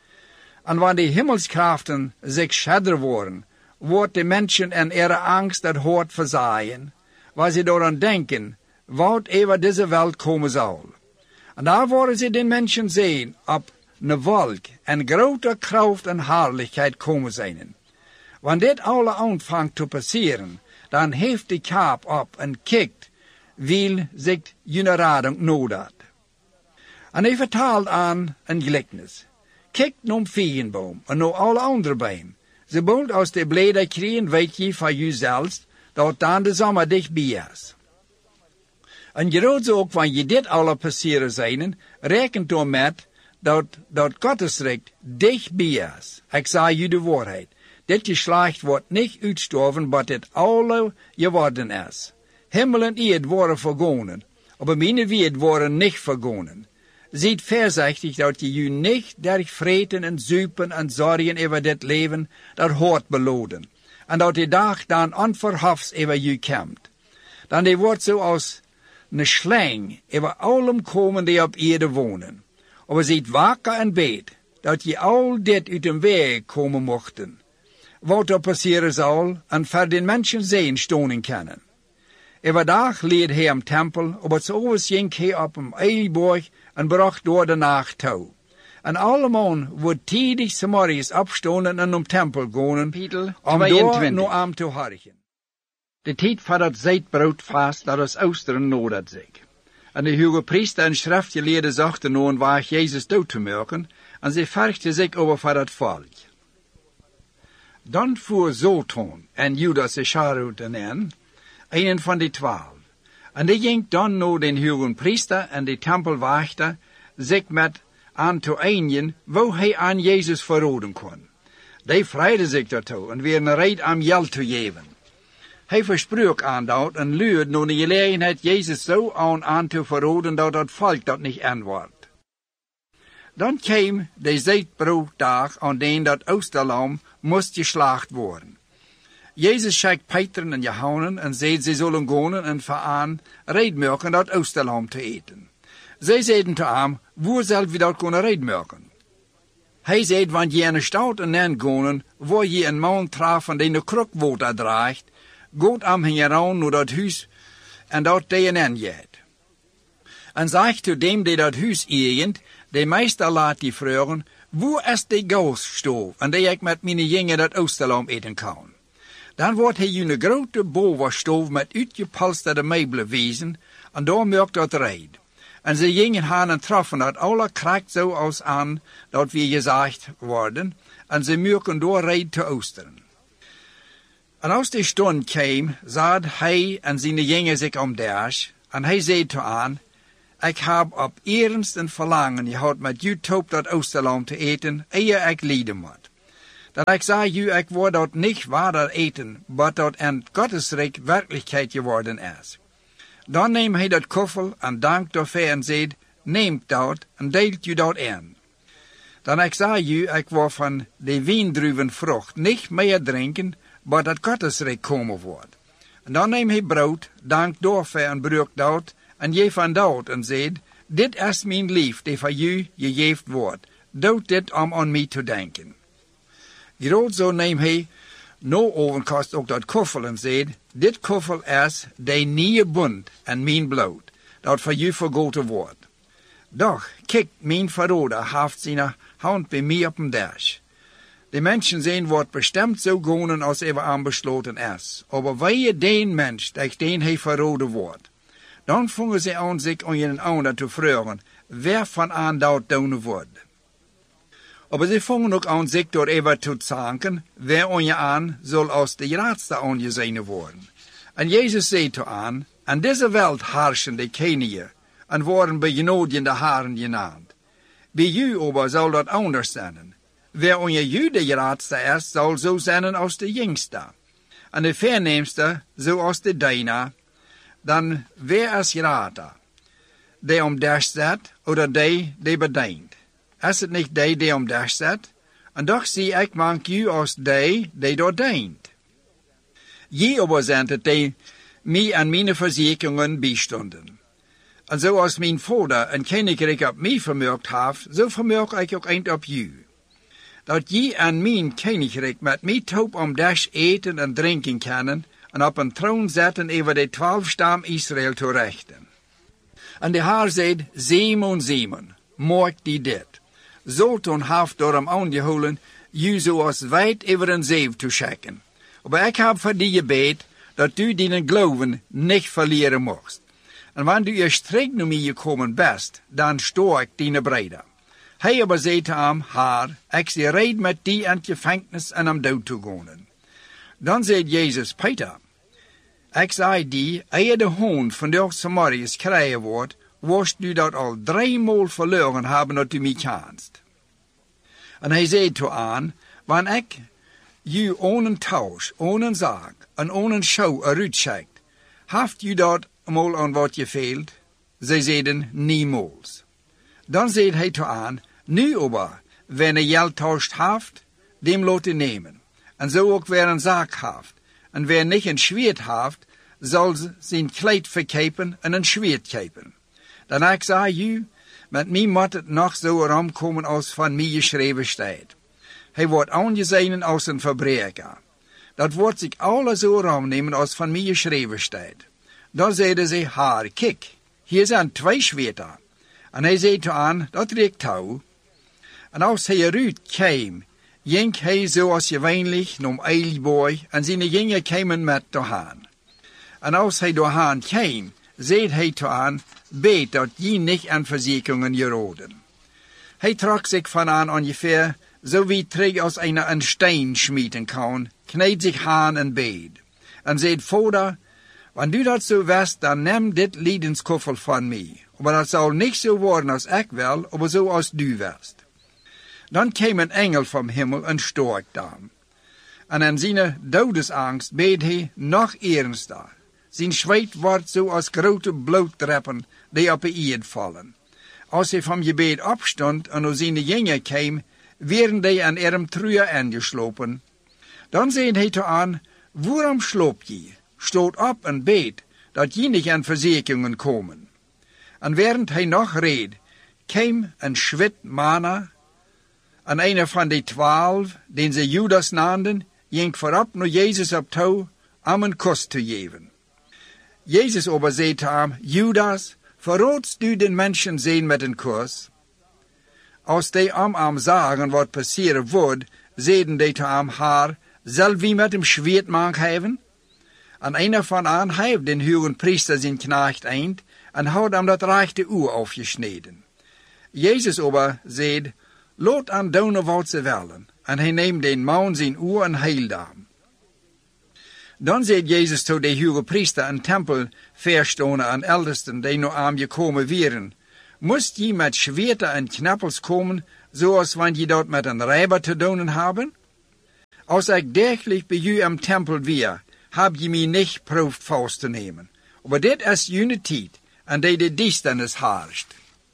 En wanneer de hemelskrachten zich schadder worden, wordt de mensen en ihre angst het hoort verzaaien, waar ze daaraan denken, wat over deze wereld komen zal. En daar worden ze de mensen zien op een wolk en grote kracht en heerlijkheid komen zijn. Wanneer dit alle aanvangt te passeren, dan heeft de kaap op en kijkt, wil zich jullie rading nodig. En hij vertaalt aan een gelijkenis. Kijk naar een vijgenboom en naar alle andere bomen. Ze boont als de bladeren krijgen, weet je van jezelf, dat dan de zomer dichtbij is. En groot ook, wanneer je dit alle passeren zijn, rekent door met dat, dat Gottesrijk dichtbij is. Ik zeg je de waarheid. Dit geslacht wordt niet uitstorven, maar dit alle geworden is. Himmel en aarde worden vergonen, aber mijn woord worden niet vergonen. Ziet voorzichtig dat je je niet durch vreten en zuipen en zorgen over dit leven dat hoort beloden. En dat de dag dan onverhofs over je komt. Dan die wordt zoals een slang over allem komen die op aarde wonen. Aber ziet wakker en beet, dat je al dit uit de weg komen mochten. Wat er passeren zal, en voor den mensen zijn stonen kunnen. Overdag leed hij am tempel, aber s'overs ging hij op een eiborg en bracht door de nacht toe. En allemaal wordt tidig s'morgens opstonden en om tempel gaan, om door naar am te harken. De tijd voor dat zeitbrood vast, dat is oosteren nodig zich. En de hoge priester en schriftgeleerden zochten nu waar Jezus dood te maken, en ze vergden zich over voor dat volk. Dan voer Zoltan en Judas Iscariot in, een van de twaalf. En die ging dan naar den hoge priester en de tempelwachter zich met aan te eenigen, waar hij aan Jezus verraden kon. Die vrijden zich daartoe en werden reed om geld te geven. Hij versprook aan dat en luurde naar de gelegenheid Jezus zo aan, aan te verraden dat het volk dat niet antwoordt. Dan kwam de zeitbrooddag aan den dat Oosterlam moest geslacht worden. Jezus schikt Peter en Johannes en zei ze zullen gaan en vooraan reed maken dat Oosterlam te eten. Zij zeiden te hem, waar zal we dat kunnen reed maken? Hij zei, want je in de stad en dan gaan, waar je een man traf en die de krukwater draagt, gaat am heen naar dat huis en dat die en gaat. En zegt to dem die dat huis eigent, de meester laat die vragen, waar is de gaasstoof en die ik met mijn jongen dat Oosterlam eten kan? Dan wordt hij een grote bovenstoof met uitgepolsterde meubelen wezen en daar merkt dat reed. En ze gingen gaan en troffen dat alle kracht zo als aan dat we gezegd worden en ze merken door reed te oosteren. En als de stond kwam, zat hij en zijn jongen zich om derg en hij zei te aan, ik heb op ernst een verlangen gehad met u top dat Oosterlam te eten, eer ik lijden moet. Dan ik zei u, ik word dat niet waarder eten, maar dat in Gottesrijk werkelijkheid geworden is. Dan neemt hij dat koffel en dankt daarvoor en zegt, neemt dat en deelt u dat in. Dan ik zei u, ik wil van de wijndruivenvrucht niet meer drinken, maar dat Gottesrijk komen wordt. En dan neemt hij brood, dankt daarvoor en breekt dat, en je van dat en zegt, dit is mijn lief, die voor u gegeven wordt. Doe dit om aan mij te denken. Groot zo neemt hij, no overkast ook dat koffel en zegt, dit koffel is de nieuwe bund en mijn bloed, dat voor u vergoten wordt. Doch, kijk, mijn verroder heeft zijn hand bij mij op een dash. De mensen zijn wordt bestemd zo gonen als er aanbesloten is. Aber wij den mens, dat den hij verroden wordt. Dan vangen ze aan zich aan een ander te vragen, wer van aan dat doen wordt. Aber ze vangen ook aan zich door even te zanken, wer aan je aan zal als de raadste aangezien worden. En Jezus zei te aan, aan deze wereld heersen de keniën, en worden bij genodiende haren genaamd. Bij u aber zal dat anders zijn. Wer onder u de raadste is, zal zo zijn als de jongste. En de verneemste, zoals de dijna. Dan wer is rater? Die om dash zet, oder die die bedient? Is het niet die die om dash zet? En doch zie ik mank u als die die door dient. Je aber zijn het die mij en mijn verzekeringen bijstonden. En zoals mijn vader een koninkrijk op mij vermurkt heeft, zo vermurk ik ook eind op u. Dat je en mijn koninkrijk met mij top om dash eten en drinken kunnen, en op een troon zetten over de twaalf stam Israël te rechten. En de Heer zei, Simon, Simon, maak die dit. Zoltan heeft daarom aangehouden, je zoals wijd over een zeef te schikken. Maar ik heb voor die gebed, dat u die geloven niet verliezen mocht. En wanneer u strikt naar mij gekomen bent, dan stoor ik die breder. Hij aber zei te hem, Heer, ik zie reed met die aan het gevangenis en om dood te gaan. Dan zei Jezus, Peter, ik zei die, eer de hoon van de Samariërs krijgen wordt, worst u dat al driemaal verloren hebben dat u mij kent. En hij zei toe aan, wanneer ik u ohne tausch, ohne zaak en ohne show eruit schickt, haft u dat mal aan wat je veelt? Zij zeiden, niemals. Dan zei hij toe aan, nu aber, wenn er geld tauscht haft, dem laat nemen. En zo ook weer een zaak haft. En wer niet een schwert haft, zal zijn kleed verkepen en een schwert kepen. Dan ik zei u, met mij moet het nog zo ramkomen als van mij geschreven staat. Hij wordt aangezien als een verbreker. Dat wordt zich alle zo ramnemen als van mij geschreven staat. Dan zeiden ze, Heer, kijk, hier zijn twee schwerter. En hij zei toe aan, dat reikt touw. En als hij eruit kwam, ging hij zoals gewöhnlich nom eilboy, en zijn gingen kwamen met doorhaan. En als hij doorhaan kwam, zei hij toe aan, beet dat je niet aan verzekeringen geraden. Hij trok zich van aan ongeveer, zo wie terug als einer een steen schmieden kan, kneed zich aan en beet. En zei, Vader, wanneer u dat zo wist, dan neem dit liedenskoffel van mij. Maar dat zal niet zo worden als ik wil, maar zo als u wist. Dan kwam een engel van hemel en stork dan. En in zijn dodesangst beet hij nog ernstiger. Zijn zweet wordt zo als grote bloeddreppen die op de eerd vallen. Als hij van gebed opstond en naar zijn jongen kwam, werden die aan hem truur aangeslopen. Dan zei hij toe aan, waarom sloop je? Stoot op en beet, dat je niet aan verzekeringen komen. En während hij nog reed, kwam een zwit manna, en een van de twaalf, den ze Judas naamden, ging voorop naar Jezus op touw om een kus te geven. Jezus aber zei te hem, Judas, verroodst u den mensen zijn met een kus? Als die om hem zagen wat passeren wordt, zeiden die te hem, Heer, zal wie met hem schwert maken hebben? En einer van aan heeft den hoge priester zijn knecht eind, en had hem dat rechte oor afgesneden. Jezus aber zei, laat aan doen wat ze willen, en hij neemt den man zijn oor en heilde hem. Dan zei Jezus tot de hoge priester en tempelverstoner en eldersten die nog aan je komen wieren, moest je met zwaarden en knappels komen, zoals wanneer je dat met een rijber te doen hebben? Als ik dagelijks bij u am tempel weer, heb je mij niet proefd vast te nemen. Maar dit is jullie tijd, en die de duisternis heerst.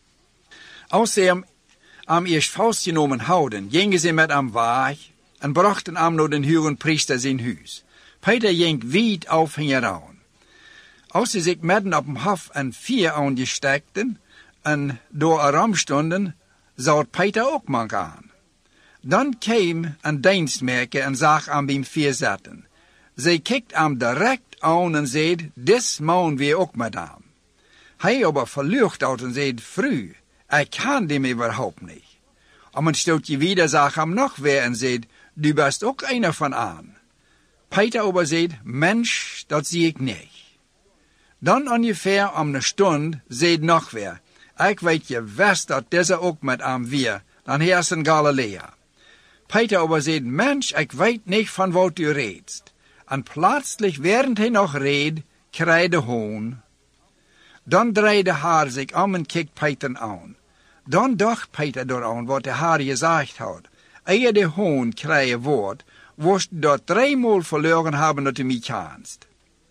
Als ze hem am eerst vastgenomen houden, gingen ze met hem weg en brachten hem naar den hoge priester zijn huis. Peter ging wijd auf hieraan. Als ze zich midden op hem hof en vier aangesteekten en door erom stonden, zat Peter ook mank aan. Dan kwam een dienstmaker en zag aan hem vier zitten. Zij kijkt hem direct aan en zei, dis man weer ook met hem. Hij aber verlucht uit en zei, vrouw, ik kan dem überhaupt niet. Maar een stootje wieder zag hem nog weer en zei, du bist ook einer van aan. Peter aber zei, Mensch, dat zie ik niet. Dan ongeveer om een stund zei nog weer, ik weet je best dat deze ook met hem weer, dan hij is in Galilea. Peter aber zei, Mensch, ik weet niet van wat u reedst. En plötzlich, während hij nog reed, kreide hoon. Dan draaide haar zich om en keek Peter aan. Dan dacht Peter eraan wat de haar gezegd had. Eer de hoon kreie woord, worst dat driemaal verloren hebben dat u mij kanst.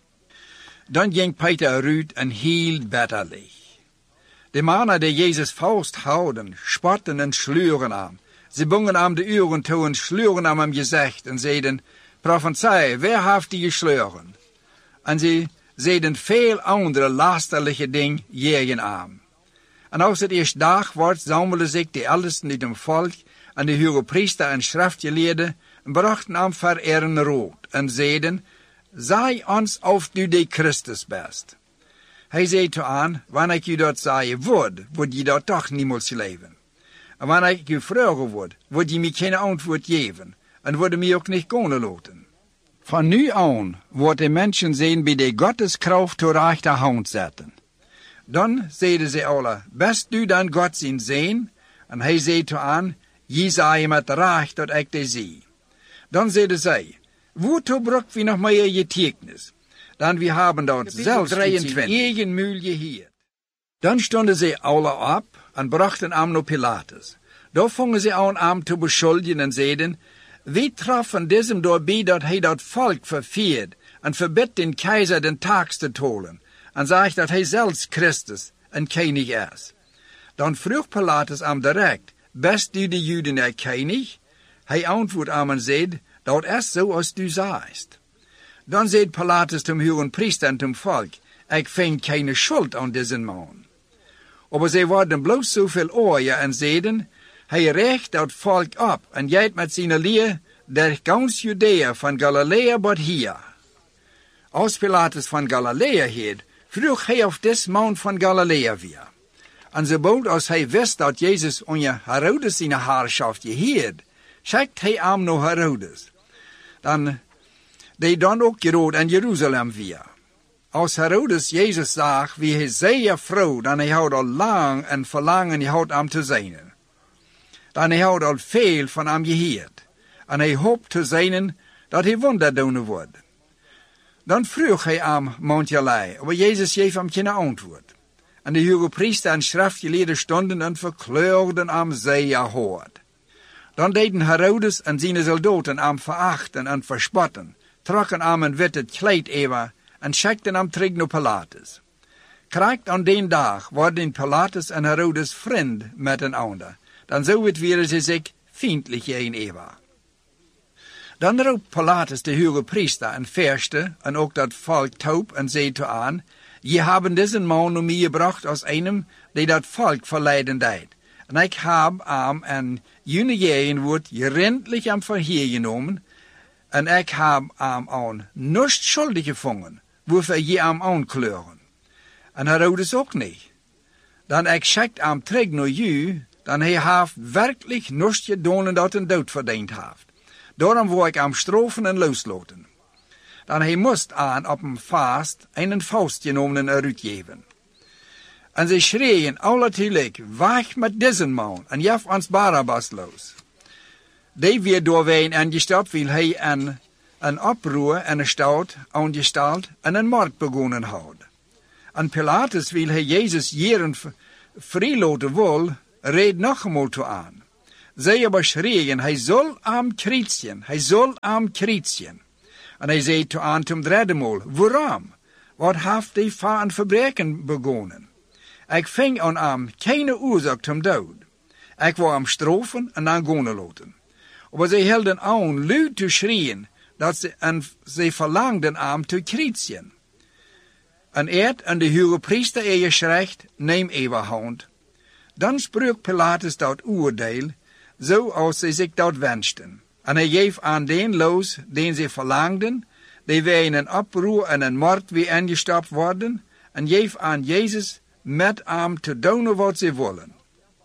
Dan ging Peter eruit en hield bitterlich. De mannen die Jezus vasthouden, spotten en sleuren aan. Ze bungen aan de uren toe en sleuren aan hem gezicht en zeiden, Prophezei, wer heeft die gesleuren? En ze zeiden veel andere lasterlijke dingen tegen hem. En als het eerst dag wordt, zammelden zich de eldersten uit het volk en de hoge priester en schriftgeleerden en brachten hem vereren rood en zeiden, zei ons of du de Christus bent. Hij zei toe aan, wanneer ik u dat zeggen word, word je dat toch niemals leven. En wanneer ik u vragen word, word je mij geen antwoord geven en worden mij ook niet kunnen laten. Van nu aan wordt de mensen zijn bij de Gotteskracht toe rechter hand zetten. Dan zeiden ze alle, best u dan God zien zijn? En hij zei toe aan, je zei met recht dat ik de zie. Dan zeiden zij, woertoe brokt we nog meer je tekens? Dan we hebben dat zelfs zijn eigen muil geheerd. Dan stonden ze alle op en brachten hem naar Pilatus. Daar vongen ze aan hem te beschuldigen en zeiden, wie troffen diesem doorbij dat hij dat volk verviert en verbiedt den keizer den tax te tolen en zegt dat hij zelfs Christus en König is. Dan vroeg Pilatus hem direct, best u de Juden er König? Hij antwoordt hem en zei, dat is zo als du zeist. Dan zei Pilatus zum hohen priester en zum volk, ik vind keine schuld aan deze man. Maar zij worden bloos zoveel oorje en zeiden, hij recht dat volk op en jijt met zijn leer der gans Judea van Galilea tot hier. Als Pilatus van Galilea heet, vroeg hij of des man van Galilea weer. En zobald als hij wist dat Jezus onder Herodes zijn haarschaft geheerd, schickt hij hem naar Herodes. Dan, die dan ook gerood in Jeruzalem weer. Als Herodes Jezus zag, wie hij zeer vroeg, dan hij had al lang en verlangen gehad hem te zijn. Dan hij had al veel van hem geheerd. En hij hoopt te zijn dat hij wonder doen wordt. Dan vroeg hij hem mancherlei, maar Jezus geeft hem geen antwoord. En de hoge priester en schriftgeleerden stonden en verkleurden hem zeer hard. Dan deden Herodes en zijn soldaten hem verachten en verspotten, trokken hem een witte kleed over en schikten hem terug naar Pilatus. Krijgt aan den dag worden Pilatus en Herodes vriend met een ander. Dan zo het weer ze zich vriendelijk een over. Dan roept Pilatus de hoge priester en verste en ook dat volk taub en zei toe aan, je hebben deze man naar mij gebracht als einem die dat volk verleiden deed. En ik heb hem en jullie jaren wordt gerendelijk hem verheer genomen en ik heb hem aan niets schuldig gevonden, waarvoor je hem aankleuren. En Herodes ook niet. Dan ik schikt hem terug naar u, dan hij heeft werkelijk niets gedaan dat een dood verdiend heeft. Daarom wil ik hem straffen en loslaten. Dan hij moest aan op hem vast een faust genomen en uitgeven. En ze schreeuwen alle tegelijk, weg met deze man en jef ons Barabbas los. Die weer doorween en gestapt, wil hij een een oproer en een stad aangesteld en een markt begonnen houden. En Pilatus wil hij Jezus jaren vrijlaten wil, reed nog eenmaal toe aan. Zij aber schreeuwen, hij zal am kruisen, hij zal am kruisen. En hij zei toe aan ten derde maal, waarom? Wat heeft hij voor een verbreken begonnen? Ik ving aan hem keine oorzaak ten dood. Ik wou hem straffen en dan gaan laten. Maar zij hielden aan luid te schreeuwen, dat ze, en zij verlangden hem te kruisen. En eerd en de hoge priester er geschrecht, neem overhand. Dan sprak Pilatus dat oordeel, zoals zij zich dat wensten. En hij geef aan den los, den zij verlangden, die wij in een oproer en een markt weer ingestapt worden, en geef aan Jezus met hem te doen wat zij willen.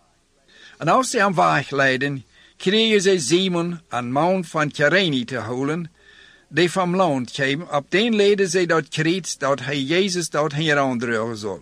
En als zij hem wegleiden, kregen zij Simon, een man van Kyrene, te holen, die van land kwam, op den leden zij dat kreet, dat hij Jezus dat hieraan zal.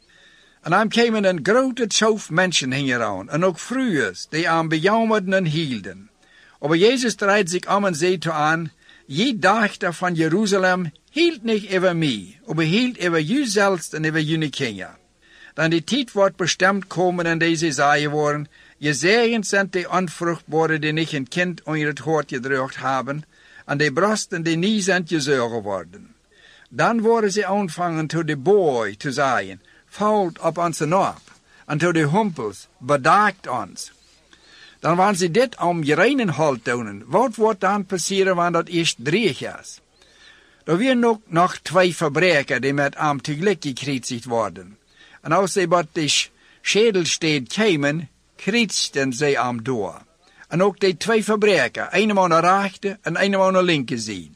En dan kwamen een grote schof mensen hieraan, en ook vrouwen, die aan bejammerden en hielden. Maar Jezus draait zich om en zei toe aan, je dachter van Jeruzalem hield niet over mij, maar hield over jezelf en over jullie kinderen. Dan die tijd wordt bestemd komen en deze zaaien worden, gezegend zijn die onvruchtbare die niet een kind onder het hoort gedrukt hebben, en die brosten die niet zijn gezeugen worden. Dan worden ze aanvangen tot de boy te zaaien, valt op onze naap, en tot de humpels, bedaakt ons. Dan waren ze dit om gereinen halt doen. Wat wordt dan passeren wanneer dat eerst drie is? Er weer nog, nog twee verbrekers die met hem tegelijk gekruisigd worden. En als ze bij de schedelsteed kwamen, kruisten ze hem door. En ook die twee verbrekers, een aan de rechter en een aan de linkerzijde.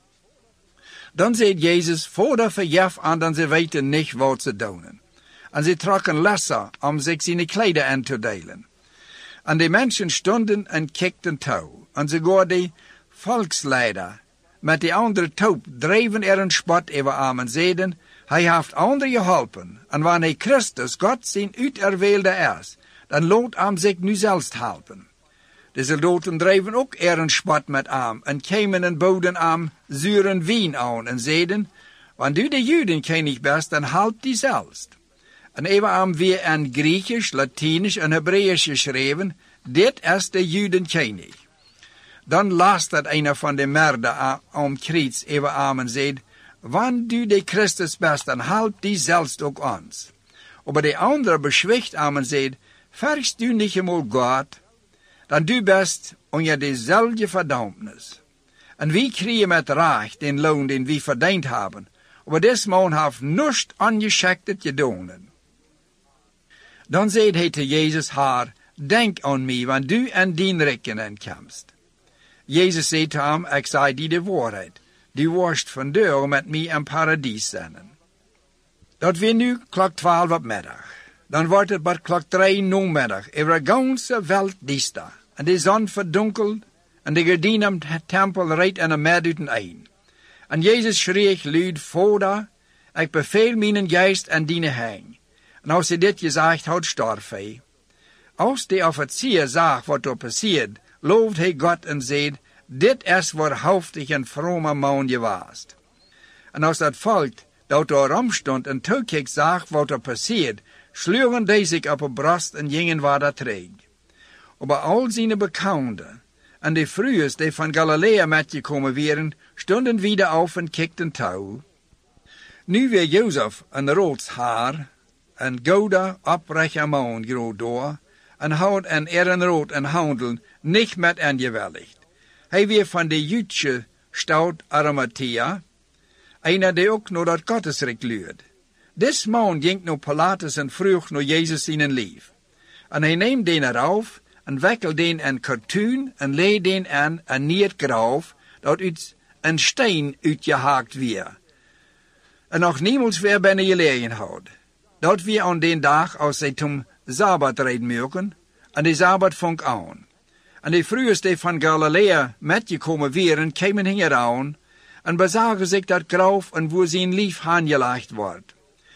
Dan zei Jezus, voor de verjef aan, dan ze weten niet wat ze doen. En ze trokken lessen om zich zijn klederen aan te delen. En die mensen stonden en kikten touw. En ze gaan die volksleider met die andere toop dreven er een spot over hem en zeiden, hij heeft anderen geholpen. En wanneer hij Christus, God zijn uiterweelde is, dan laat hem zich nu zelfs helpen. De soldaten dreven ook er een spot met hem en kwamen en boden hem zuren wien aan en zeiden, wanneer u de Juden kennig best, dan helpt die zelfs. En even hem weer in Griechisch, Latinisch en Hebreeuws geschreven, dit is de Juden kennig. Dan las dat een van de merden om kriets even hem en zei, wanneer u de Christus best, dan helpt die zelfs ook ons. Maar de andere beschwicht hem en zei, vergst u niet eenmaal God, dan du best onder dezelfde verdammnis. En wie krijgen met recht den loon den we verdiend hebben, maar des man heeft niets ongeschiktet gedaan. Dan zei hij te Jezus haar, denk aan mij, want du en dien rekening komst. Jezus zei te hem, ik zei die de waarheid, die worst van deur met mij in paradies zijn. Dat weer nu klok twaalf op middag. Dan wordt het bij klok drie namiddag, over de ganse welt diesta, en de zon verdunkelt, en de gordijn om het tempel rijdt in de midden een. En Jezus schreef luid voorda, ik beveel mijn geest en diene heen. En als hij dit gezegd had, stierf hij. Als de officier zag wat er passiert, loofde hij God en zei, dit is waarhaftig een vrome man geweest. En als dat volk dat er omstond en toekijk zag wat er passiert, sloegen die zich op de borst en gingen waar dat terug. Maar al zijn bekenden en de vrouwen die van Galilea metgekomen waren, stonden wieder op en kikten touw. Nu weer Jozef een rood haar, en gouden oprechte man groot door, en had en ehrenrood en handel niet met ingewilligd. Hij weer van de Joodse stad Arimathea, einer die ook naar dat Gottesrijk luid. Des man ging naar Pilatus en vroeg naar Jezus zijn lief. En hij neemt den eraf, en wikkelde den in kartuin, en leed den aan een niet graf, dat uit een steen uitgehaakt weer. En nog niemals weer binnen gelegen had. Dat weer aan den dag als zij toen Sabbat reden mogen, en de Sabbat vond aan. En de vrouwen die van Galilea metgekomen waren, kwamen hier aan, en bezagen zich dat graf en waar zijn lief aangelegd wordt.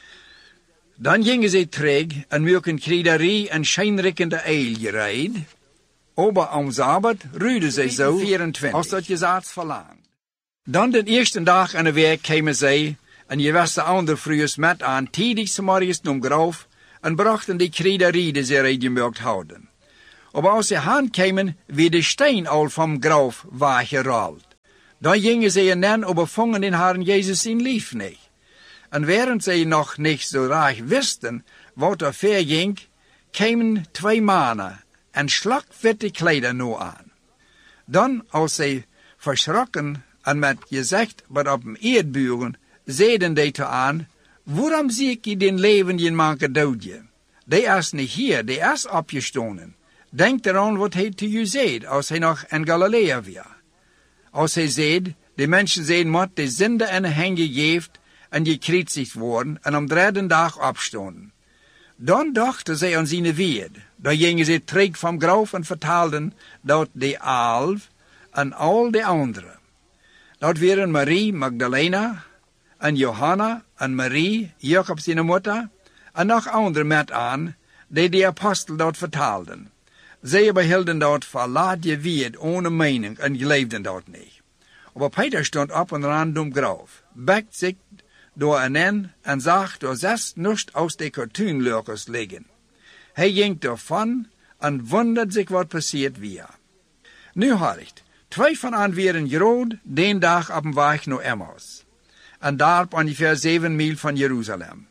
Dan gingen ze terug en mochten kriederie en schijnrikkende eil gereid. Aber am Sabbat rüden ze zo, als dat je zaad verlangt. Dan den eerste dag aan de week kwamen zij, en je was de andere vroegers met aan, tidig 's morgens om graf, en brachten die kruiderie die ze reedgemerkt hadden. Aber als ze aankwamen, werd de steen al vom graf weggerold. Dan gingen ze en overvangen den Herrn Jezus in lief niet. En während ze nog niet zo recht wisten wat er verging, kwamen twee mannen en slagwitte kleider nu aan. Dan, als ze verschrokken en met gezicht wat op hem eerdburen, zeiden die te aan, waarom zie ik je den levenden manke doodje? Die is niet hier, die is opgestonden. Denk eraan wat hij te u zei, als hij nog in Galilea was. Als hij zei, de mensen zijn moet de zinde in de heen gegeven en gekreuzigd worden en om derde dag opstonden. Dan dachten zij aan zijn woord. Dan gingen ze terug van graf en vertaalden dat de elf en al de anderen. Dat waren Marie Magdalena en Johanna en Marie, Jacob zijn moeder, en nog anderen met aan, die de apostel dat vertaalden. Zij behielden dat verlaatje woord ohne mening en geloofden dat niet. Maar Peter stond op en random graf, bekt zich door een en en zag door zes nust aus de kartoenlurkers liggen. Hij ging ervan en wonderde zich wat passiert weer. Nu had twee van hen waren groot den dag op een weg naar Emmaus. En daar op ongeveer zeven mijl van Jeruzalem.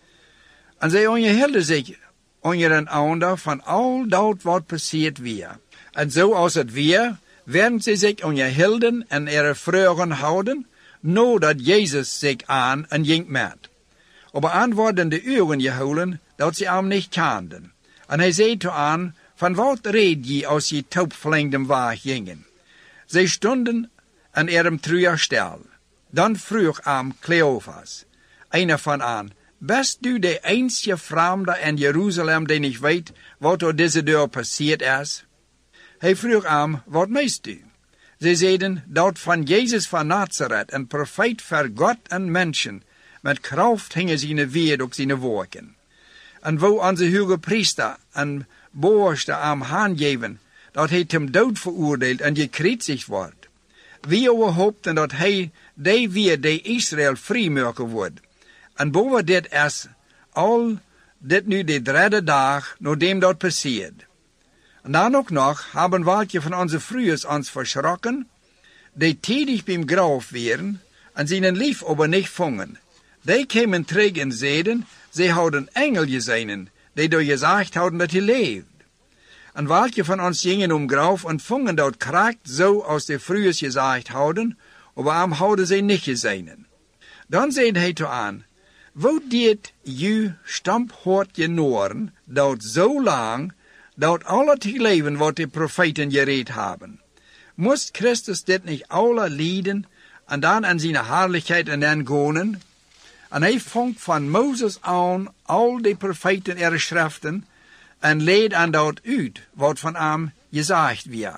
En zij onderhielden zich onder een ander van al dat wat passiert weer. En zoals het weer, werden ze zich onderhielden en ihre vragen houden, nadat Jezus zich aan en ging met. Aber antwoorden de uren gehouden, dat ze hem niet kenden. En hij zei te aan, van wat reed je als je taubvlengdem weg gingen? Zij stonden aan ihrem truerstel. Dan vroeg hem Cleophas, einer van aan, bist du de einzige vreemde in Jeruzalem die niet weet wat er deze deur passiert is? Hij vroeg hem, wat meest u? Zij zeiden, dat van Jezus van Nazareth, een profeet voor God en mensen, met kracht hingen zijn weer op zijn woorden. En wo onze hoge priester en boorste hem aangeven, dat hij ten dood veroordeeld en gekreuzigd wordt. Wie hoopten dat hij die weer de Israël vrijmaken wordt. En boven dit is al dit nu de derde dag, nadat dat passiert. En dan ook nog hebben welke van onze vroegers ons verschrokken, die tijdig beim graf waren en zijn lief aber niet vangen. Die kwamen terug en zeiden, zij hadden engel gezien, die door gezegd hadden dat hij leeft. En welke van ons gingen om graf en vangen dat kracht zo als de vroegers gezegd hadden, aber hem hadden zij niet gezien. Dan zei hij toe aan, wat deed u stamphort genoren, dat zo lang, dat alle te leven wat de profeten gereed hebben? Moest Christus dit niet alle lijden en dan aan zijn heerlijkheid en dan gonen? En hij vangt van Mozes aan al de profeten er schriften en leed aan dat uit wat van hem gezegd werd.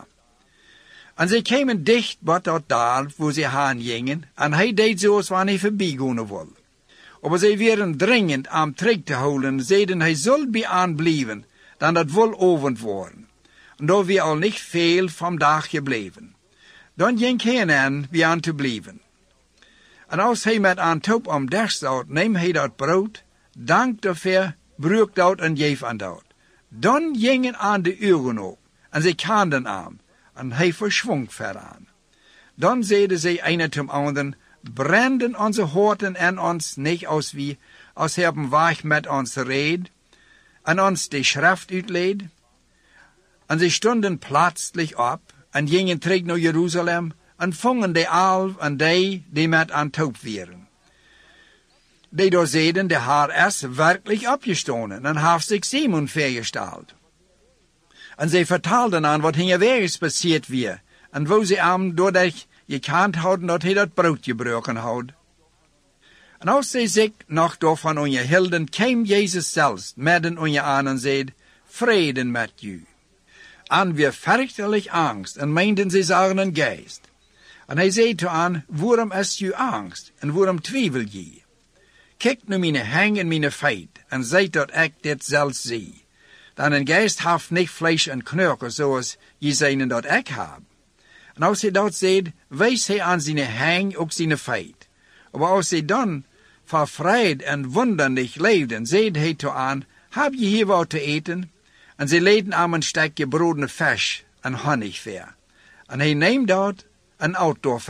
En zij kwamen dicht bij dat daar waar ze heen gingen en hij deed zoals wanneer hij voorbij gaan wilde. Maar zij waren dringend aan terug te houden en zeiden hij zal bij aanblijven, dan dat wil ovend worden. En daar weer al niet veel van dag gebleven. Dan ging hij aan bij aan te blijven. En als hij met aan top om des houdt, neemt hij dat brood, dankt daarvoor, bruikt dat en geeft aan dat. Dan gingen aan de uren op, en zij kenden aan, en hij verschwong veraan. Dan zeiden zij een zum anderen, branden onze horten en ons niet als wie, als hij op een weg met ons reed, en ons de schrift uitleed. En zij stonden plötzlich op, en gingen terug naar Jeruzalem, en vangen de elf en die die met aan top waren. Die door zeiden, de Heer is werkelijk opgestonden, en heeft zich Simon vergesteld. En zij vertaalden aan wat hinterweg is passiert weer, en wo ze hem doordat gekend hadden dat hij dat brood gebroken had. En als zij zich nog daarvan onderhielden, kwam Jezus zelfs midden onder aan en zei, vreden met u. En weer fürchterlich angst, en meinten ze zagen een geest. En hij zei toe aan, waarom is u angst, en waarom twijfel je? Kijk nu mijn hang en mijn feit, en zei dat ik dit zelfs zie. Dan een geest heeft niet vlees en knoken, zoals je zijn dat ik heb. En als hij dat zegt, wijst hij aan zijn hang ook zijn feit. Maar als hij dan vervrijd en wonderlijk leefden, zegt hij toe aan, heb je hier wat te eten? En ze leiden aan een stukje brood en vis en honig ver. En hij neemt dat en oot door